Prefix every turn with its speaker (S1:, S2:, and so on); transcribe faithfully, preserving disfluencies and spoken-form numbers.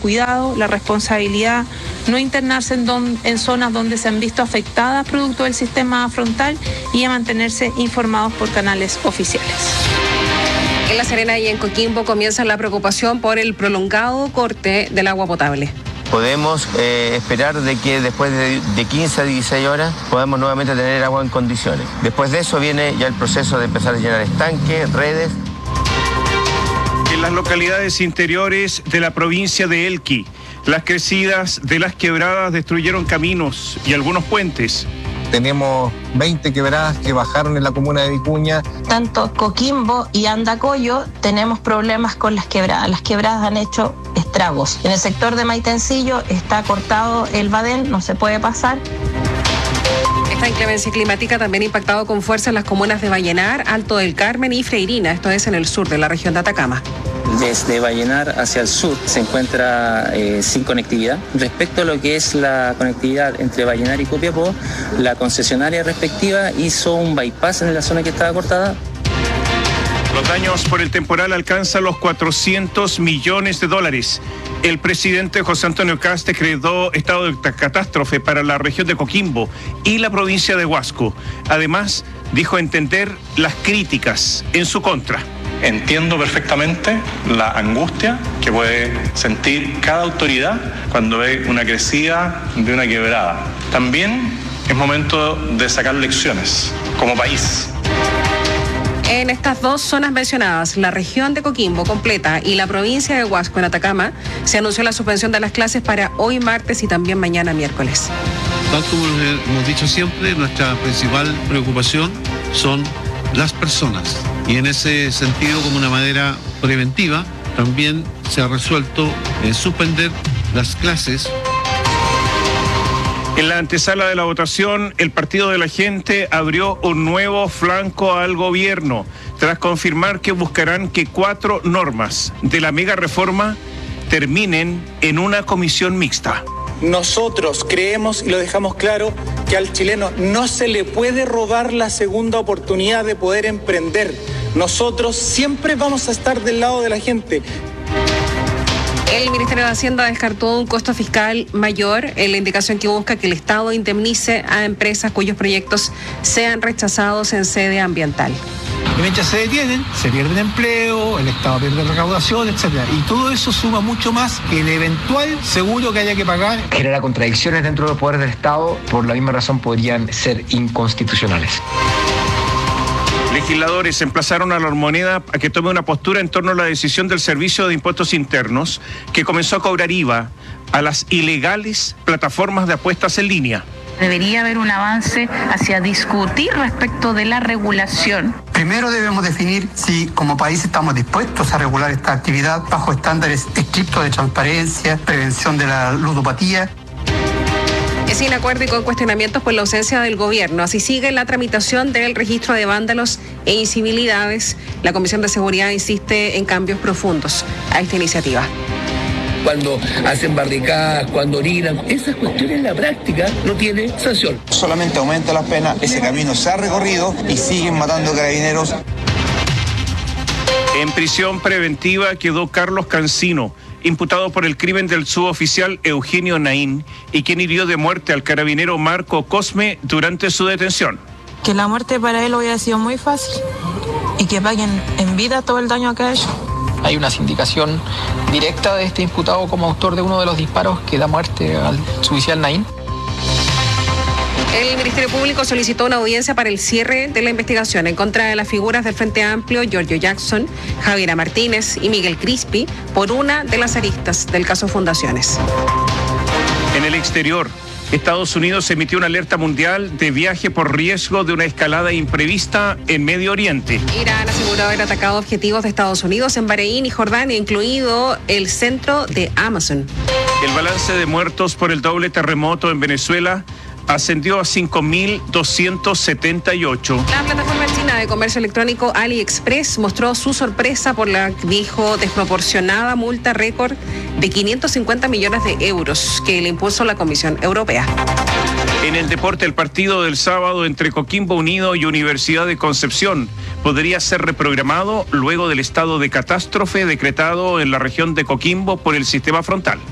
S1: cuidado, la responsabilidad, no internarse en, don, en zonas donde se han visto afectadas producto del sistema frontal y a mantenerse informados por canales oficiales.
S2: En La Serena y en Coquimbo comienza la preocupación por el prolongado corte del agua potable.
S3: Podemos eh, esperar de que después de, de quince a dieciséis horas podamos nuevamente tener agua en condiciones. Después de eso viene ya el proceso de empezar a llenar estanques, redes.
S4: En las localidades interiores de la provincia de Elqui, las crecidas de las quebradas destruyeron caminos y algunos puentes.
S5: Tenemos veinte quebradas que bajaron en la comuna de Vicuña.
S6: Tanto Coquimbo y Andacollo tenemos problemas con las quebradas. Las quebradas han hecho estragos. En el sector de Maitencillo está cortado el badén, no se puede pasar.
S2: Esta inclemencia climática también ha impactado con fuerza en las comunas de Vallenar, Alto del Carmen y Freirina, esto es en el sur de la región de Atacama.
S7: Desde Vallenar hacia el sur se encuentra eh, sin conectividad. Respecto a lo que es la conectividad entre Vallenar y Copiapó, la concesionaria respectiva hizo un bypass en la zona que estaba cortada.
S4: Los daños por el temporal alcanzan los cuatrocientos millones de dólares. El presidente José Antonio Kast decretó estado de catástrofe para la región de Coquimbo y la provincia de Huasco. Además, dijo entender las críticas en su contra.
S8: Entiendo perfectamente la angustia que puede sentir cada autoridad cuando ve una crecida de una quebrada. También es momento de sacar lecciones como país.
S2: En estas dos zonas mencionadas, la región de Coquimbo completa y la provincia de Huasco en Atacama, se anunció la suspensión de las clases para hoy martes y también mañana miércoles.
S9: Tal como hemos dicho siempre, nuestra principal preocupación son las personas. Y en ese sentido, como una manera preventiva, también se ha resuelto eh, suspender las clases.
S4: En la antesala de la votación, el Partido de la Gente abrió un nuevo flanco al gobierno, tras confirmar que buscarán que cuatro normas de la mega reforma terminen en una comisión mixta.
S10: Nosotros creemos, y lo dejamos claro, que al chileno no se le puede robar la segunda oportunidad de poder emprender. Nosotros siempre vamos a estar del lado de la gente.
S2: El Ministerio de Hacienda descartó un costo fiscal mayor en la indicación que busca que el Estado indemnice a empresas cuyos proyectos sean rechazados en sede ambiental.
S11: Y mientras se detienen, se pierde empleo, el Estado pierde recaudación, etcétera. Y todo eso suma mucho más que el eventual seguro que haya que pagar.
S12: Genera contradicciones dentro de los poderes del Estado, por la misma razón podrían ser inconstitucionales.
S4: Legisladores emplazaron a la moneda a que tome una postura en torno a la decisión del Servicio de Impuestos Internos, que comenzó a cobrar I V A a las ilegales plataformas de apuestas en línea.
S13: Debería haber un avance hacia discutir respecto de la regulación.
S14: Primero debemos definir si como país estamos dispuestos a regular esta actividad bajo estándares estrictos de transparencia, prevención de la ludopatía.
S2: Es sin acuerdo y con cuestionamientos por la ausencia del gobierno. Así sigue la tramitación del registro de vándalos e incivilidades. La Comisión de Seguridad insiste en cambios profundos a esta iniciativa.
S15: Cuando hacen barricadas, cuando orinan, esas cuestiones en la práctica no tienen sanción.
S16: Solamente aumenta la pena, ese camino se ha recorrido y siguen matando carabineros.
S4: En prisión preventiva quedó Carlos Cancino, imputado por el crimen del suboficial Eugenio Naín y quien hirió de muerte al carabinero Marco Cosme durante su detención.
S1: Que la muerte para él hubiera sido muy fácil y que paguen en vida todo el daño que ha hecho.
S17: Hay una sindicación directa de este imputado como autor de uno de los disparos que da muerte al suboficial Naín.
S2: El Ministerio Público solicitó una audiencia para el cierre de la investigación en contra de las figuras del Frente Amplio, Giorgio Jackson, Javiera Martínez y Miguel Crispi, por una de las aristas del caso Fundaciones.
S4: En el exterior, Estados Unidos emitió una alerta mundial de viaje por riesgo de una escalada imprevista en Medio Oriente.
S2: Irán aseguró haber atacado objetivos de Estados Unidos en Bahrein y Jordania, incluido el centro de Amazon.
S4: El balance de muertos por el doble terremoto en Venezuela ascendió a cinco mil doscientos setenta y ocho.
S2: La plataforma china de comercio electrónico AliExpress mostró su sorpresa por la, dijo, desproporcionada multa récord de quinientos cincuenta millones de euros que le impuso la Comisión Europea.
S4: En el deporte, el partido del sábado entre Coquimbo Unido y Universidad de Concepción podría ser reprogramado luego del estado de catástrofe decretado en la región de Coquimbo por el sistema frontal.